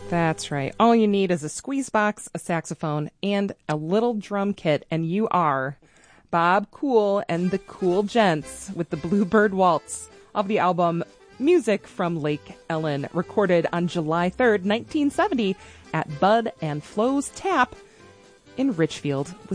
That's right. All you need is a squeeze box, a saxophone, and a little drum kit, and you are Bob Cool and the Cool Gents with the Bluebird Waltz of the album Music from Lake Ellen, recorded on July 3rd, 1970 at Bud and Flo's Tap in Richfield,